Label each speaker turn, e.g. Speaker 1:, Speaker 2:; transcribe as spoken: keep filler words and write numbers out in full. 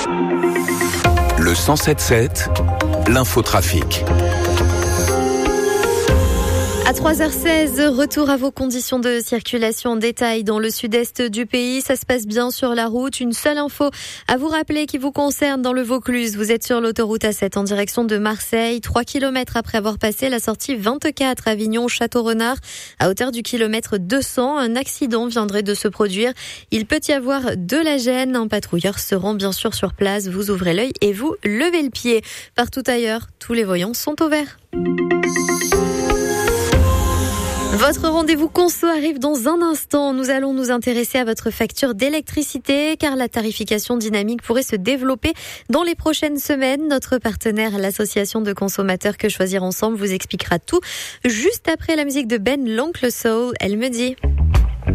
Speaker 1: Le cent sept sept, l'infotrafic.
Speaker 2: À trois heures seize, retour à vos conditions de circulation en détail dans le sud-est du pays. Ça se passe bien sur la route. Une seule info à vous rappeler qui vous concerne dans le Vaucluse. Vous êtes sur l'autoroute A sept en direction de Marseille. trois kilomètres après avoir passé la sortie vingt-quatre Avignon-Château-Renard. À hauteur du kilomètre deux cents, un accident viendrait de se produire. Il peut y avoir de la gêne. Un patrouilleur se rend bien sûr sur place. Vous ouvrez l'œil et vous levez le pied. Partout ailleurs, tous les voyants sont au vert. Votre rendez-vous conso arrive dans un instant. Nous allons nous intéresser à votre facture d'électricité car la tarification dynamique pourrait se développer dans les prochaines semaines. Notre partenaire, l'association de consommateurs Que Choisir Ensemble, vous expliquera tout juste après la musique de Ben, l'Oncle Soul. Elle me dit...